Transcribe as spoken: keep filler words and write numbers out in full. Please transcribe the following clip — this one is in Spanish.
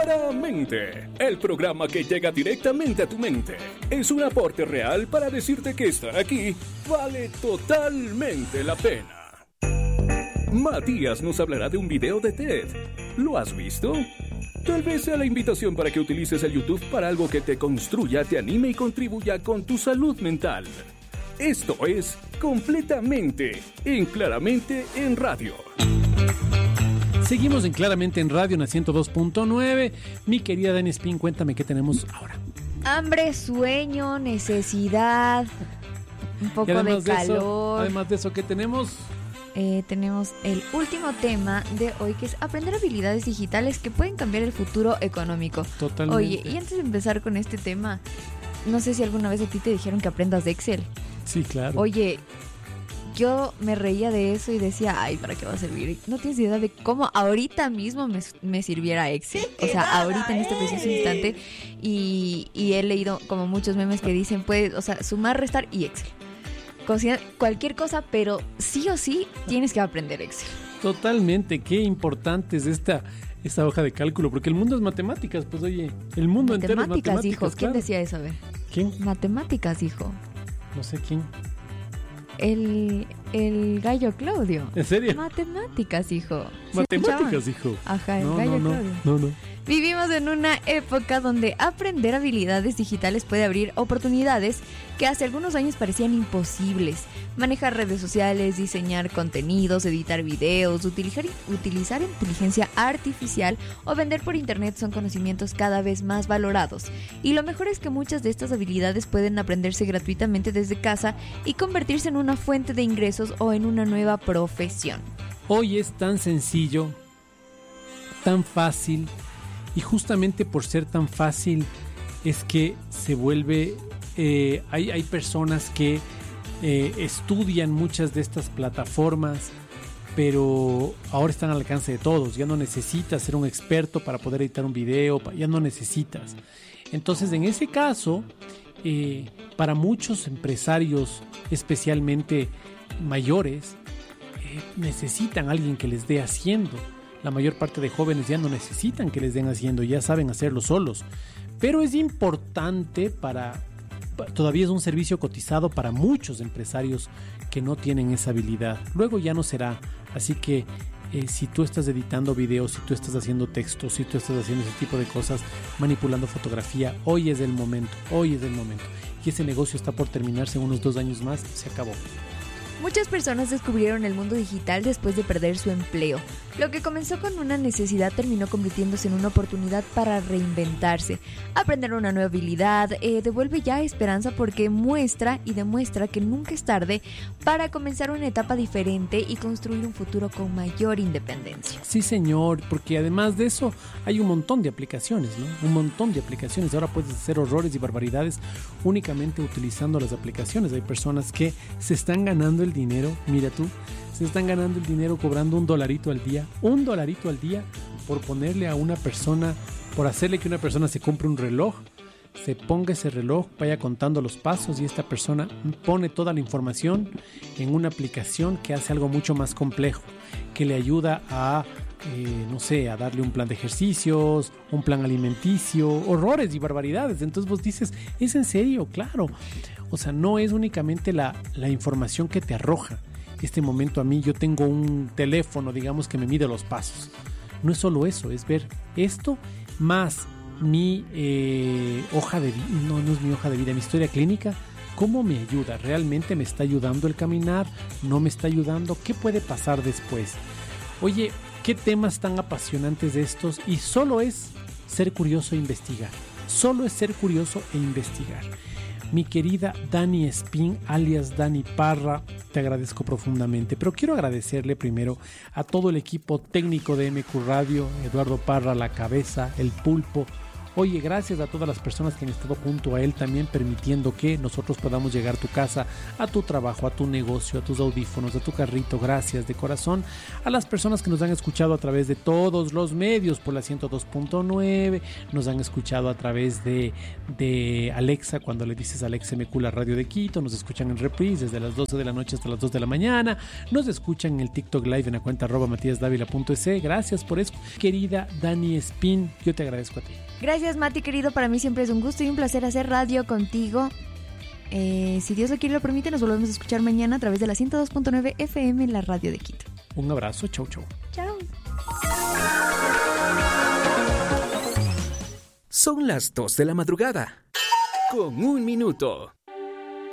Claramente, el programa que llega directamente a tu mente. Es un aporte real para decirte que estar aquí vale totalmente la pena. Matías nos hablará de un video de TED. ¿Lo has visto? Tal vez sea la invitación para que utilices el YouTube para algo que te construya, te anime y contribuya con tu salud mental. Esto es Completamente en Claramente en Radio. Seguimos en Claramente en Radio, en la ciento dos punto nueve. Mi querida Dani Espín, cuéntame qué tenemos ahora. Hambre, sueño, necesidad, un poco de calor. De eso, además de eso, ¿qué tenemos? Eh, tenemos el último tema de hoy, que es aprender habilidades digitales que pueden cambiar el futuro económico. Totalmente. Oye, y antes de empezar con este tema, no sé si alguna vez a ti te dijeron que aprendas de Excel. Sí, claro. Oye, yo me reía de eso y decía, ay, ¿para qué va a servir? No tienes idea de cómo ahorita mismo me, me sirviera Excel. O sea, ahorita en este preciso instante. Y, y he leído como muchos memes que dicen, puedes, o sea, sumar, restar y Excel. Cocinar cualquier cosa, pero sí o sí tienes que aprender Excel. Totalmente, qué importante es esta, esta hoja de cálculo, porque el mundo es matemáticas, pues oye, el mundo entero es matemáticas. Hijo, ¿quién claro. decía eso? A ver. ¿Quién? Matemáticas, hijo. No sé quién. El, el gallo Claudio. ¿En serio? Matemáticas, hijo. Matemáticas, hijo. Ajá, el no, gallo no, Claudio. No, no. Vivimos en una época donde aprender habilidades digitales puede abrir oportunidades que hace algunos años parecían imposibles. Manejar redes sociales, diseñar contenidos, editar videos, utilizar, utilizar inteligencia artificial o vender por internet son conocimientos cada vez más valorados. Y lo mejor es que muchas de estas habilidades pueden aprenderse gratuitamente desde casa y convertirse en una fuente de ingresos o en una nueva profesión. Hoy es tan sencillo, tan fácil. Y justamente por ser tan fácil es que se vuelve, eh, hay, hay personas que eh, estudian muchas de estas plataformas, pero ahora están al alcance de todos. Ya no necesitas ser un experto para poder editar un video, ya no necesitas. Entonces, en ese caso, eh, para muchos empresarios, especialmente mayores, eh, necesitan a alguien que les dé haciendo. La mayor parte de jóvenes ya no necesitan que les den haciendo, ya saben hacerlo solos. Pero es importante para, todavía es un servicio cotizado para muchos empresarios que no tienen esa habilidad. Luego ya no será. Así que eh, si tú estás editando videos, si tú estás haciendo textos, si tú estás haciendo ese tipo de cosas, manipulando fotografía, hoy es el momento, hoy es el momento. Y ese negocio está por terminarse en unos dos años más, se acabó. Muchas personas descubrieron el mundo digital después de perder su empleo. Lo que comenzó con una necesidad terminó convirtiéndose en una oportunidad para reinventarse. Aprender una nueva habilidad eh, devuelve ya esperanza porque muestra y demuestra que nunca es tarde para comenzar una etapa diferente y construir un futuro con mayor independencia. Sí, señor, porque además de eso hay un montón de aplicaciones, ¿no? Un montón de aplicaciones. Ahora puedes hacer horrores y barbaridades únicamente utilizando las aplicaciones. Hay personas que se están ganando el dinero, mira tú, se están ganando el dinero cobrando un dolarito al día, un dolarito al día por ponerle a una persona, por hacerle que una persona se compre un reloj, se ponga ese reloj, vaya contando los pasos y esta persona pone toda la información en una aplicación que hace algo mucho más complejo, que le ayuda a, eh, no sé, a darle un plan de ejercicios, un plan alimenticio, horrores y barbaridades. Entonces vos dices, ¿es en serio? Claro. O sea, no es únicamente la, la información que te arroja. Este momento a mí, yo tengo un teléfono, digamos, que me mide los pasos. No es solo eso, es ver esto más mi eh, hoja de vida, no, no es mi hoja de vida, mi historia clínica. ¿Cómo me ayuda? ¿Realmente me está ayudando el caminar? ¿No me está ayudando? ¿Qué puede pasar después? Oye, ¿qué temas tan apasionantes estos? Y solo es ser curioso e investigar. Solo es ser curioso e investigar. Mi querida Dani Espín, alias Dani Parra, te agradezco profundamente, pero quiero agradecerle primero a todo el equipo técnico de M Q Radio, Eduardo Parra, la cabeza, el pulpo, Oye, gracias a todas las personas que han estado junto a él también permitiendo que nosotros podamos llegar a tu casa, a tu trabajo, a tu negocio, a tus audífonos, a tu carrito. Gracias de corazón. A las personas que nos han escuchado a través de todos los medios por la ciento dos punto nueve, nos han escuchado a través de, de Alexa, cuando le dices Alexa M Q, la radio de Quito, nos escuchan en reprise desde las doce de la noche hasta las dos de la mañana, nos escuchan en el TikTok Live en la cuenta arroba matías dávila punto es. Gracias por eso, querida Dani Espín, yo te agradezco a ti. Gracias, Mati, querido. Para mí siempre es un gusto y un placer hacer radio contigo. Eh, si Dios lo quiere y lo permite, nos volvemos a escuchar mañana a través de la ciento dos punto nueve F M, la radio de Quito. Un abrazo, chau, chau. Chao. Son las dos de la madrugada, con un minuto.